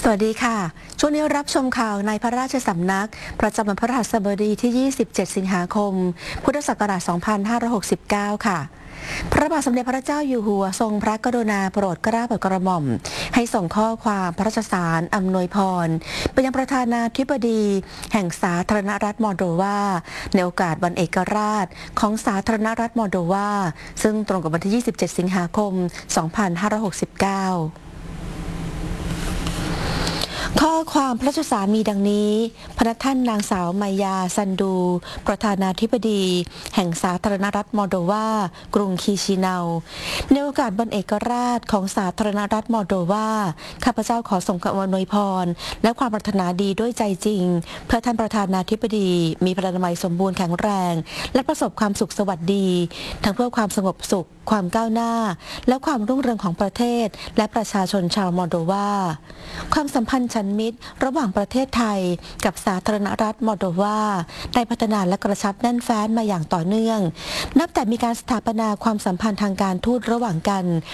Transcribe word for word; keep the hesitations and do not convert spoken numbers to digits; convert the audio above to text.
วัสดีค่ะช่วงนี้รับชมข่าวในพระราชสำนักประจำวันพฤหัสบดีที่ ยี่สิบเจ็ด สิงหาคม พุทธศักราช สองพันห้าร้อยหกสิบเก้า ค่ะ พระบาทสมเด็จพระเจ้าอยู่หัวทรงพระกรุณาโปรดเกล้าโปรดกระหม่อมให้ส่งข้อความพระราชสารอำนวยพรไปยังประธานาธิบดีแห่งสาธารณรัฐมอลโดวาในโอกาสวันเอกราชของสาธารณรัฐมอลโดวาซึ่งตรงกับวันที่ ยี่สิบเจ็ด สิงหาคม สองพันห้าร้อยหกสิบเก้าข้อความพระราชสารมีดังนี้พระท่านนางสาวมายาซันดูประธานาธิบดีแห่งสาธารณรัฐมอลโดวากรุงคีชินาวในโอกาสวันเอกราชของสาธารณรัฐมอลโดวาข้าพเจ้าขอส่งคำอวยพรและความปรารถนาดีด้วยใจจริงเพื่อท่านประธานาธิบดีมีพลานามัยสมบูรณ์แข็งแรงและประสบความสุขสวัสดีทั้งเพื่อความสงบสุขความก้าวหน้าและความรุ่งเรืองของประเทศและประชาชนชาวมอลโดวาความสัมพันธ์ฉันมิตรระหว่างประเทศไทยกับสาธารณรัฐมอลโดวาได้พัฒนาและกระชับแน่นแฟ้นมาอย่างต่อเนื่องนับแต่มีการสถาปนาความสัมพันธ์ทางการทูตระหว่างกัน